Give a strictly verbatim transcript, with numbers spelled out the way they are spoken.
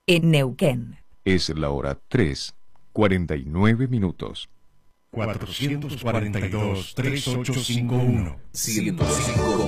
en Neuquén. Es la hora tres, cuarenta y nueve minutos. cuatrocientos cuarenta y dos, treinta y ocho cincuenta y uno. ciento cinco